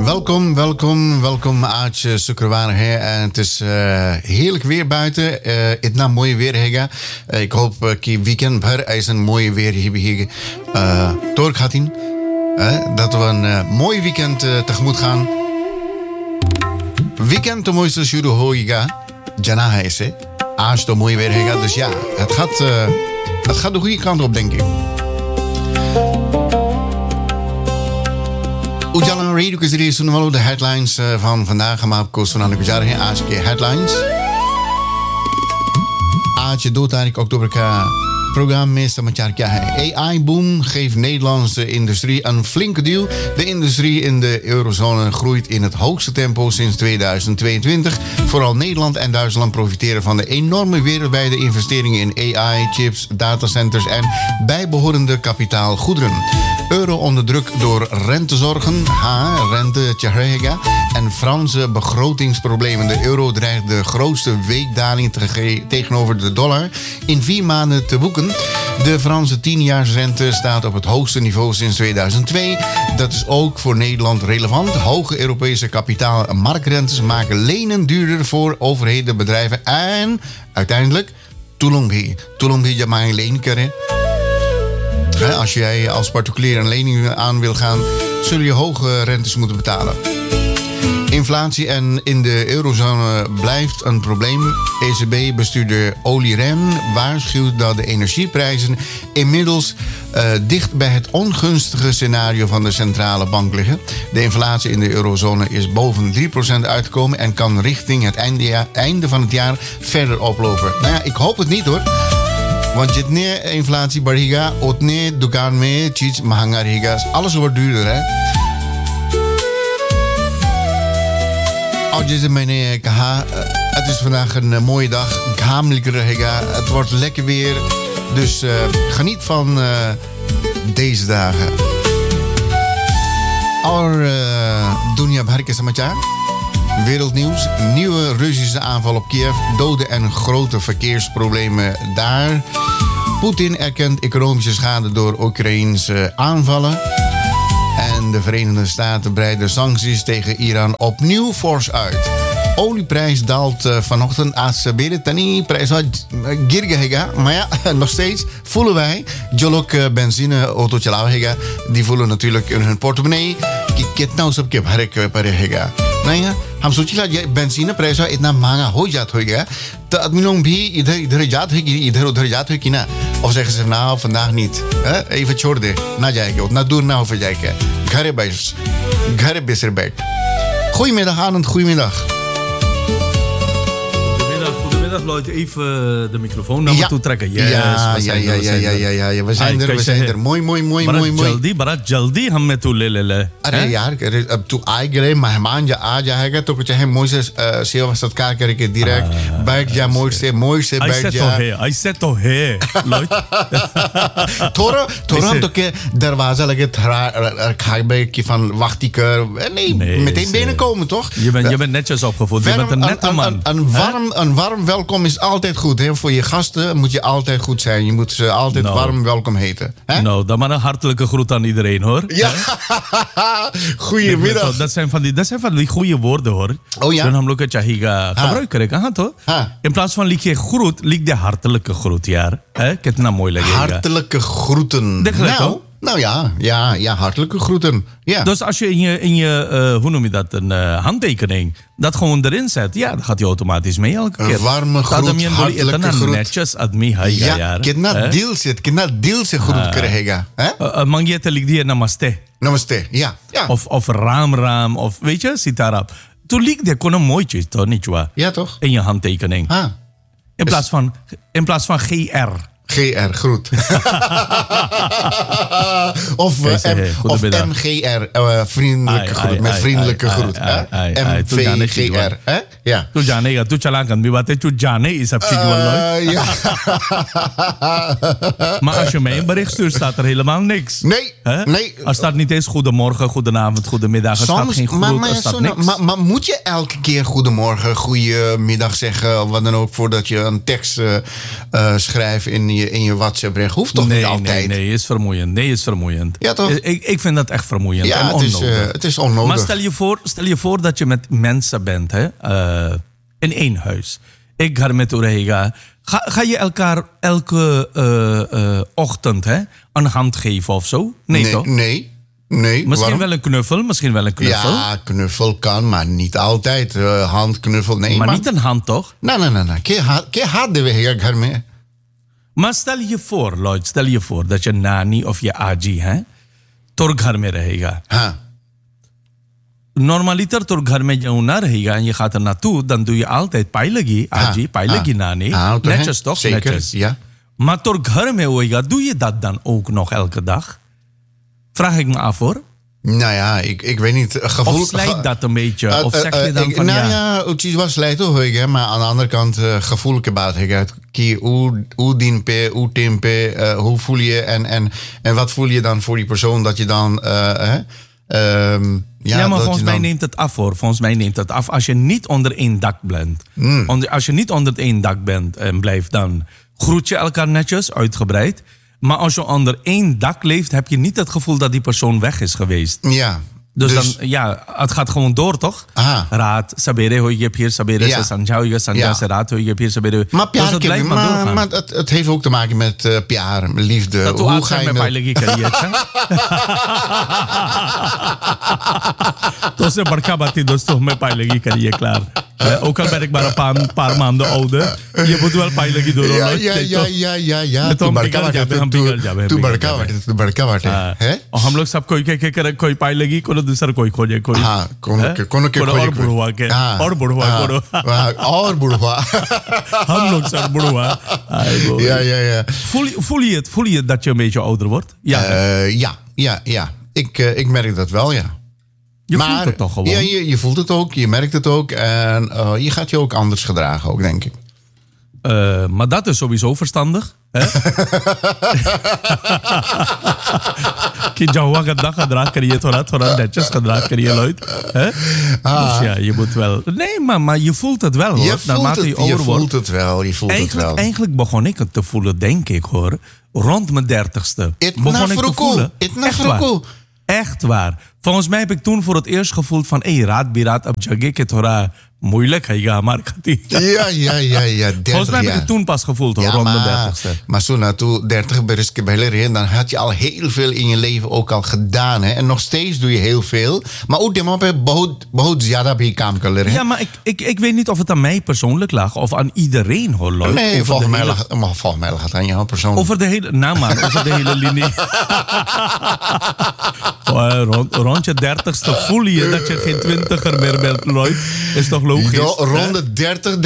Welkom आज शुक्रवार है en het is heerlijk weer buiten. इतना mooi weer है. Ik hoop कि weekend भर ऐसा mooi weer hier doorgaat. Dat we een mooi weekend tegemoet gaan. Weekend तो मोई से शुरू होएगा जना है इसे. आज तो mooi weer है. Dus ja, het gaat de goede kant op, denk ik. उजाला रेडियो के जरिए सुनने वालों de headlines van vandaag हम आपको सुनाने को जा रहे हैं आज के headlines. आज 2 तारीख अक्टूबर का programma में समाचार क्या है. AI boom geeft Nederlandse industrie een flinke duw. De industrie in de eurozone groeit in het hoogste tempo sinds 2022. Vooral Nederland en Duitsland profiteren van de enorme wereldwijde investeringen in AI, chips, datacenters en bijbehorende kapitaalgoederen. Euro onder druk door rentezorgen, rente tjahega, en Franse begrotingsproblemen. De euro dreigt de grootste weekdaling tegenover de dollar in 4 maanden te boeken. De Franse 10-jaarsrente staat op het hoogste niveau sinds 2002. Dat is ook voor Nederland relevant. Hoge Europese kapitaal- en marktrentes maken lenen duurder voor overheden, bedrijven en uiteindelijk Tulongbi jamai leen keren. Als jij als particulier een lening aan wil gaan, zul je hoge rentes moeten betalen. Inflatie en in de eurozone blijft een probleem. ECB-bestuurder Olli Rehn waarschuwt dat de energieprijzen inmiddels dicht bij het ongunstige scenario van de centrale bank liggen. De inflatie in de eurozone is boven 3% uitgekomen en kan richting het einde van het jaar verder oplopen. Nou ja, ik hoop het niet hoor. Want जितने inflatie बढ़ेगा, उतने दुकान में चीज महंगा रहेगा. Alles wordt duurder, hè? जैसे मैंने कहा, het is vandaag een mooie dag. घाम निकल रहेगा. Het wordt lekker weer. Dus geniet van deze dagen. और दुनिया भर के समाचार. Wereldnieuws. Nieuwe Russische aanval op Kiev. Doden en grote verkeersproblemen daar. Poetin erkent economische schade door Oekraïense aanvallen. En de Verenigde Staten breiden sancties tegen Iran opnieuw fors uit. Olieprijs daalt vanochtend. Asabere tani prijs wat girgehega. Maar ja, nog steeds voelen wij. Jolok benzine auto chalawega. Die voelen natuurlijk in hun portemonnee. Kitna us sabke bhare parehega. नहीं है हम सोचिला benzene price इतना महंगा हो जाता होगा तो आदमी लोग भी इधर जात है कि इधर उधर जात है कि ना और zeggen ze nou vandaag niet even छोड़ दे ना जाएगा उतना दूर ना होकर जाएगा घरे बेसर बैठ. Goedemiddag Arend, goedemiddag. Goedemiddag Lloyd, even de microfoon naar me toe trekken. Yes, we zijn er. Mooi. बड़ा जल्दी हम में तू ले. अरे यार अब तू आ गए मेहमान आ जाएगा तो चाहे मोई से सेवा सत्कार करके direct बैठ जा मोई से बैठ जा. ऐसे तो है Lloyd. थोड़ा हम तो के दरवाजा लगे खाबे की van wacht ik nee meteen binnenkomen toch? Je bent netjes opgevoed. Je bent een nette man. Een warm welkom is altijd goed. Hè? Voor je gasten moet je altijd goed zijn. Je moet ze altijd warm welkom heten. Hè? Nou, dan maar een hartelijke groet aan iedereen, hoor. Ja, goedemiddag. Dat zijn van die goede woorden, hoor. Oh ja? Dan हम लोग का चाहिए gebruiken, toch? In plaats van liek je groet, liek de hartelijke groet, ja. Kitna mooi leggen. Hartelijke groeten. Nou ja, hartelijke groeten. Ja. Dus als je in je hoe noem je dat, een handtekening, dat gewoon erin zet, ja, dan gaat hij automatisch mee elke keer. Warme groet, hartelijke groet. Netjes admi haiga, ja. Kitna dil se groet krijgen. Mangiete ligt hier Namaste, ja. Of raam, of weet je, sitarap. Toen liep er kon een mooitje, toch niet waar? Ja, toch? In je handtekening. In plaats van GR. GR, groet. of MGR, vriendelijke groet. Met vriendelijke groet. MVGR. Ja. Tu जानेगा, tu चला kan भी बातें, tu जाने is up Ja. Maar als je mij een bericht stuurt, staat er helemaal niks. Nee, nee. Er staat niet eens goedemorgen, goedenavond, goedemiddag. Er staat geen groet, er staat niks. Maar moet je elke keer goedemorgen, goedemiddag zeggen... of wat dan ook, voordat je een tekst schrijft in je WhatsApp-bericht? Hoeft toch niet altijd? Nee, is vermoeiend. Nee, is vermoeiend. Ja, toch? Ik vind dat echt vermoeiend en onnodig. Het is onnodig. Maar stel je voor dat je met mensen bent, hè? In één huis. Ik ga met Urega. Ga je elkaar elke ochtend een hand geven of zo? Nee, toch? Nee. Misschien wel een knuffel, Ja, knuffel kan, maar niet altijd. Handknuffel, nee. Maar niet een hand, toch? Nee. Ke haat de we घर में. Maar stel je voor dat je nani of je aji तोर घर में रहेगा. हाँ. Normaliter तोर घर में जो ना रहेगा en je gaat er naartoe, dan doe je altijd pijlegi, aji, pijlegi nani. Netjes toch? Zeker, netjes. ja. Maar तोर घर में होएगा, doe je dat dan ook nog elke dag? Vraag ik me af hoor. Nou ja, ik weet niet. Of slijt dat een beetje? Of zeg je dan van het is wel slijt ook, maar aan de andere kant gevoel ik baat. Hoe dienpe, hoe tempe, hoe voel je en wat voel je dan voor die persoon dat je dan... maar volgens mij neemt het af hoor. Volgens mij neemt het af als je niet onder één dak bent. Als je niet onder één dak bent en blijft, dan groet je elkaar netjes, uitgebreid. Maar als je onder één dak leeft, heb je niet het gevoel dat die persoon weg is geweest. Ja. Dus dan, het gaat gewoon door, toch? Aha. Raad, sabere hoor je hier, sabere se sanjao, sanja se raad hoor je hier, sabere. Maar het heeft ook te maken met piar, liefde. Dat hoe ga je met pijlegi kariye? तो से बड़का बाती दोस्तों में पाई लगी करिए क्लार ook al ben ik maar een paar maanden ouder je moet wel पाई लगी दोनों ja तो बड़का बाटे है और हम लोग सब कोई पाई लगी कोई दूसरा कोई खोजे कोई हां कोनो के और बुढ़वा के और बुढ़वा हम लोग सब बुढ़वा ja voel je dat je een beetje ouder wordt ja ik merk dat wel ja. Je voelt het toch gewoon? Ja, je voelt het ook, je merkt het ook. En je gaat je ook anders gedragen, ook, denk ik. Maar dat is sowieso verstandig. कि जौवा गद्दा gedrag krijg je थोड़ा netjes gedrag krijg je luid. Dus ja, je moet wel... Nee, maar je voelt het wel, hoor. Je voelt het wel. Eigenlijk begon ik het te voelen, denk ik, hoor. Rond mijn 30ste. Begon ik te voelen. Echt waar. Volgens mij heb ik toen voor het eerst gevoeld van... raat biraat ab jagge ke thora moeilijk है हमारे खातिर. Ja. 30, volgens mij heb ik het toen pas gevoeld, hoor, rond mijn 30ste. Maar zo naartoe 30 beres ke pehle रहे, dan had je al heel veel in je leven ook al gedaan. Hè? En nog steeds doe je heel veel. Maar ook die पे बहुत ज़्यादा भी काम कर ले रहे हैं. Ja, maar ik weet niet of het aan mij persoonlijk lag of aan iedereen, hoor. Nee, volgens mij lag het aan jou persoonlijk. Over de hele linie. Rond je 30ste voel je dat je geen 20er meer bent, Lloyd. Is toch logisch? Rond de 30